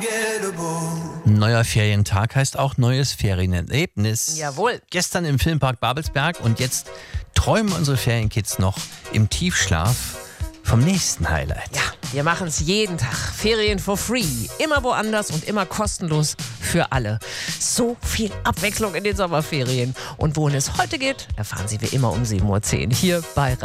Neuer Ferientag heißt auch neues Ferienerlebnis. Jawohl. Gestern im Filmpark Babelsberg und jetzt träumen unsere Ferienkids noch im Tiefschlaf vom nächsten Highlight. Ja, wir machen es jeden Tag. Ferien for free. Immer woanders und immer kostenlos für alle. So viel Abwechslung in den Sommerferien. Und wohin es heute geht, erfahren Sie wie immer um 7:10 Uhr hier bei